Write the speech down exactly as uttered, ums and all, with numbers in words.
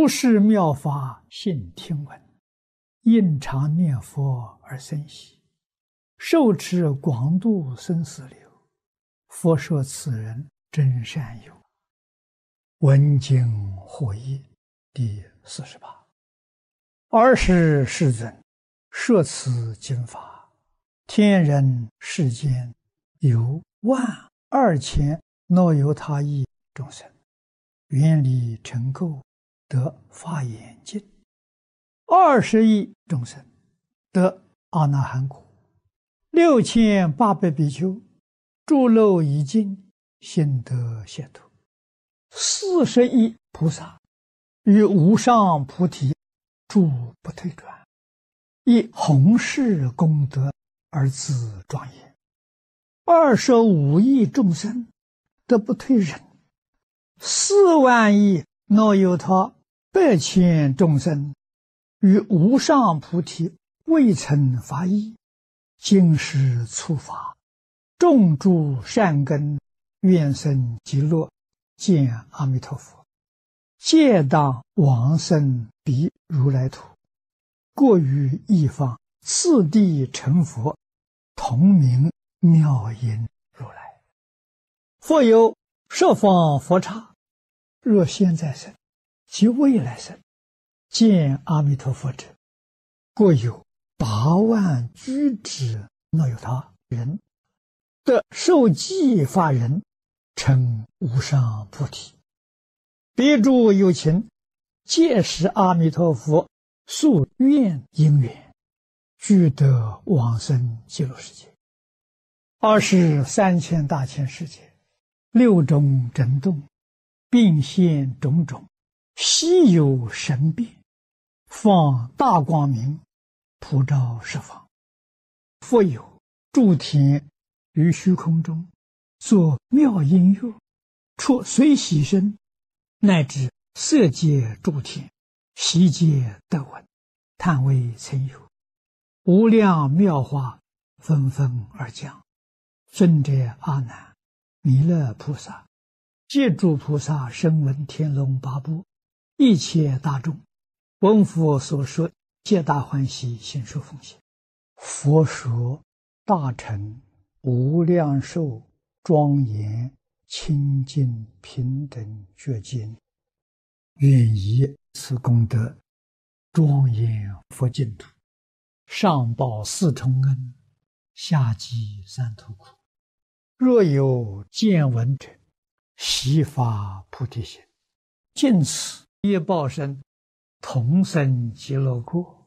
如是妙法信听闻，应常念佛而生喜，受持广度生死流。佛说此人真善友。闻经获益第四十八。尔时世尊摄此经法，天人世间有万二千若有他亿众生，愿力成垢，得法眼净；二十亿众生得阿那含果；六千八百比丘诸漏已尽，心得解脱；四十亿菩萨于无上菩提诸不退转，以弘誓功德而自庄严；二十五亿众生得不退忍；四万亿若有他百千众生于无上菩提未曾发意，今时初发，种诸善根，愿生极乐，见阿弥陀佛，皆当往生彼如来土，过于一方，次第成佛，同名妙音如来。复有十方佛刹，若现在生及未来生，见阿弥陀佛者，过有八万居之若有他人，得受记法人，成无上菩提。彼诸有情，皆是阿弥陀佛宿愿因缘，俱得往生极乐世界。二十三千大千世界，六种震动，并现种种，稀有神变，放大光明，普照十方。复有诸天于虚空中，作妙音乐，出随喜声，乃至色界诸天，悉皆得闻，叹为曾有。无量妙法纷纷而降。尊者阿难、弥勒菩萨、皆诸菩萨声闻天龙八部，一切大众，闻佛所说，皆大欢喜，信受奉行。佛说大乘无量寿庄严清净平等觉经，愿以此功德庄严佛净土，上报四重恩，下济三途苦。若有见闻者，悉发菩提心，尽此业报身，同生极乐国。